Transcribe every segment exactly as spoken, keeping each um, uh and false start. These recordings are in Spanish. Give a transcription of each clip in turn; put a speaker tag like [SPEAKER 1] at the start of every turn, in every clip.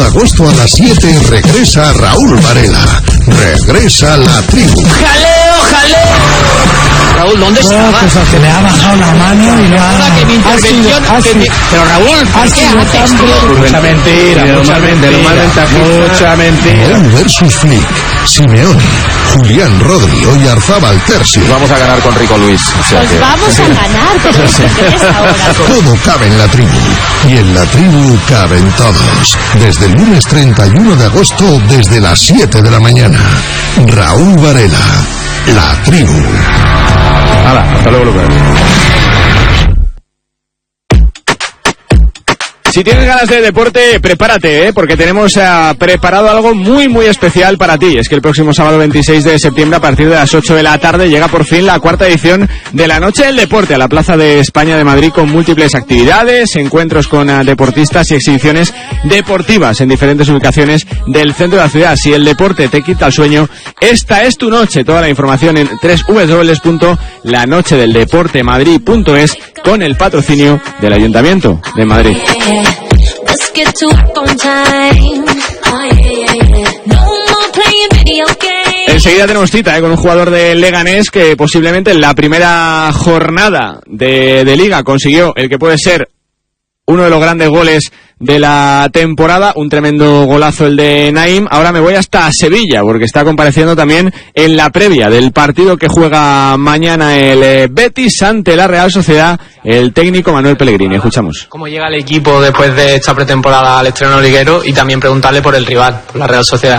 [SPEAKER 1] de agosto a las siete regresa Raúl Varela. Regresa la tribu.
[SPEAKER 2] ¡Jaleo, jaleo! Raúl, ¿dónde
[SPEAKER 3] no,
[SPEAKER 2] estaba?
[SPEAKER 3] Pues que le ha bajado la mano y le ha...
[SPEAKER 2] Que mi intervención...
[SPEAKER 3] Ha sido, ha sido,
[SPEAKER 2] pero Raúl, ¿por qué haces esto?
[SPEAKER 3] Mucha mentira, mucha mentira, mucha mentira.
[SPEAKER 1] Raúl versus Flick, Simeone, Julián Rodri, Oyarzábal Tercio.
[SPEAKER 4] Vamos a ganar con Rico Luis. O sea
[SPEAKER 5] pues
[SPEAKER 4] que...
[SPEAKER 5] vamos a ganar, pero ¿qué es ahora?
[SPEAKER 1] Todo cabe en la tribu. Y en la tribu caben todos. Desde el lunes treinta y uno de agosto, desde las siete de la mañana. Raúl Varela, la tribu.
[SPEAKER 4] Hala, hasta luego, Lucas.
[SPEAKER 6] Si tienes ganas de deporte, prepárate, ¿eh? Porque tenemos uh, preparado algo muy, muy especial para ti. Es que el próximo sábado veintiséis de septiembre, a partir de las ocho de la tarde, llega por fin la cuarta edición de la Noche del Deporte a la Plaza de España de Madrid, con múltiples actividades, encuentros con uh, deportistas y exhibiciones deportivas en diferentes ubicaciones del centro de la ciudad. Si el deporte te quita el sueño, esta es tu noche. Toda la información en doble u doble u doble u punto la noche del deporte madrid punto es, con el patrocinio del Ayuntamiento de Madrid. Enseguida tenemos cita, ¿eh? Con un jugador del Leganés que posiblemente en la primera jornada de, de Liga consiguió el que puede ser uno de los grandes goles de la temporada, un tremendo golazo el de Naim. Ahora me voy hasta Sevilla, porque está compareciendo también en la previa del partido que juega mañana el Betis ante la Real Sociedad, el técnico Manuel Pellegrini. Escuchamos.
[SPEAKER 7] ¿Cómo llega el equipo después de esta pretemporada al estreno liguero? Y también preguntarle por el rival, por la Real Sociedad.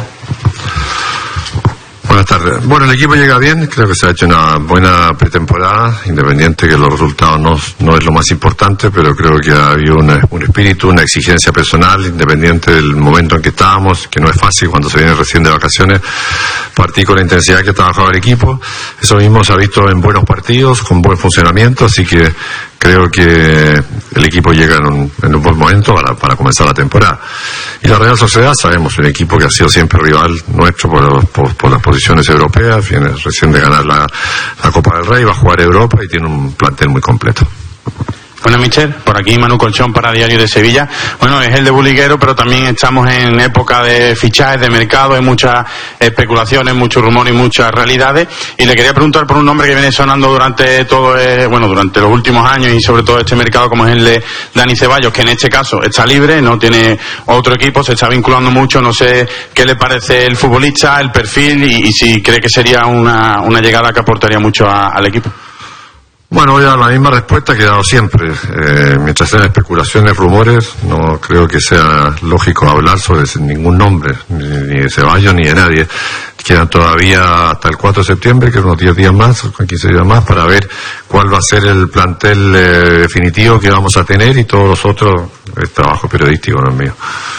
[SPEAKER 8] Buenas tardes. Bueno, el equipo llega bien, creo que se ha hecho una buena pretemporada, independiente que los resultados no, no es lo más importante, pero creo que ha habido una, un espíritu, una exigencia personal, independiente del momento en que estábamos, que no es fácil cuando se viene recién de vacaciones, partir con la intensidad que ha trabajado el equipo. Eso mismo se ha visto en buenos partidos, con buen funcionamiento, así que creo que el equipo llega en un, en un buen momento para, para comenzar la temporada. Y la Real Sociedad, sabemos, un equipo que ha sido siempre rival nuestro por, por, por las posiciones europeas, viene recién de ganar la, la Copa del Rey, va a jugar Europa y tiene un plantel muy completo.
[SPEAKER 9] Bueno, Michel, por aquí Manu Colchón para Diario de Sevilla. Bueno, es el debut liguero, pero también estamos en época de fichajes, de mercado, hay muchas especulaciones, muchos rumores y muchas realidades. Y le quería preguntar por un nombre que viene sonando durante todo, eh, bueno, durante los últimos años y sobre todo este mercado, como es el de Dani Ceballos, que en este caso está libre, no tiene otro equipo, se está vinculando mucho. No sé qué le parece el futbolista, el perfil y, y si cree que sería una, una llegada que aportaría mucho a, al equipo.
[SPEAKER 8] Bueno, voy a dar la misma respuesta que he dado siempre. Eh, mientras sean especulaciones, rumores, no creo que sea lógico hablar sobre ningún nombre, ni, ni de Ceballos ni de nadie. Quedan todavía hasta el cuatro de septiembre, que es unos diez días más, quince días más, para ver cuál va a ser el plantel eh, definitivo que vamos a tener, y todos los otros, el trabajo periodístico no es mío.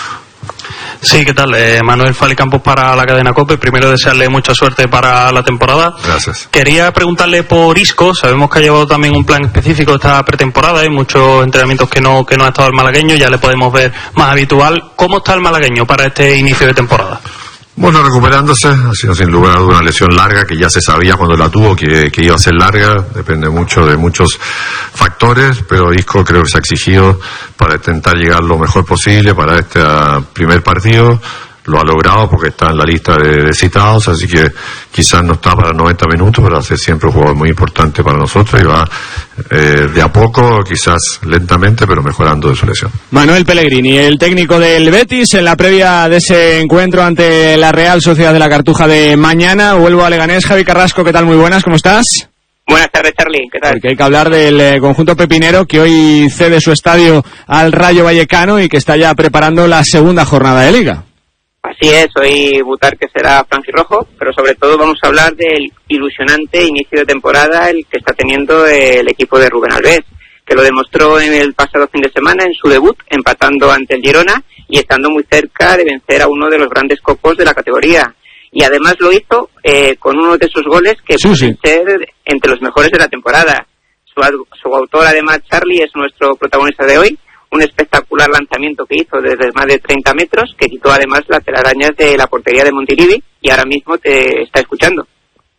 [SPEAKER 10] Sí, ¿qué tal? Eh, Manuel Fali Campos para la cadena COPE. Primero, desearle mucha suerte para la temporada.
[SPEAKER 8] Gracias.
[SPEAKER 10] Quería preguntarle por Isco. Sabemos que ha llevado también un plan específico esta pretemporada. Hay muchos entrenamientos que no, que no ha estado el malagueño. Ya le podemos ver más habitual. ¿Cómo está el malagueño para este inicio de temporada?
[SPEAKER 8] Bueno, recuperándose, ha sido sin lugar a duda una lesión larga, que ya se sabía cuando la tuvo que, que iba a ser larga, depende mucho de muchos factores, pero Isco creo que se ha exigido para intentar llegar lo mejor posible para este uh, primer partido. Lo ha logrado porque está en la lista de, de citados, así que quizás no está para noventa minutos, pero va a ser siempre un jugador muy importante para nosotros y va eh, de a poco, quizás lentamente, pero mejorando de su lesión.
[SPEAKER 6] Manuel Pellegrini, el técnico del Betis, en la previa de ese encuentro ante la Real Sociedad de la Cartuja de mañana. Vuelvo a Leganés. Javi Carrasco, ¿qué tal? Muy buenas, ¿cómo estás?
[SPEAKER 11] Buenas tardes, Charlie, ¿qué tal?
[SPEAKER 6] Porque hay que hablar del eh, conjunto pepinero, que hoy cede su estadio al Rayo Vallecano y que está ya preparando la segunda jornada de Liga.
[SPEAKER 11] Así es, hoy Butarque será franjirrojo, pero sobre todo vamos a hablar del ilusionante inicio de temporada el que está teniendo el equipo de Rubén Alves, que lo demostró en el pasado fin de semana en su debut, empatando ante el Girona y estando muy cerca de vencer a uno de los grandes copos de la categoría. Y además lo hizo eh, con uno de sus goles que
[SPEAKER 6] sí,
[SPEAKER 11] pueden
[SPEAKER 6] sí.
[SPEAKER 11] ser entre los mejores de la temporada. Su, su autor, además, Charlie, es nuestro protagonista de hoy. Un espectacular lanzamiento que hizo desde más de treinta metros, que quitó además las telarañas de la portería de Montilivi, y ahora mismo te está escuchando.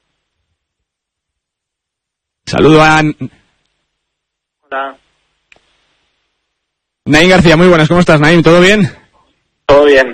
[SPEAKER 6] Saludo a
[SPEAKER 12] Hola.
[SPEAKER 6] Naim García. Muy buenas, ¿cómo estás, Naim? ¿Todo bien?
[SPEAKER 12] Todo bien.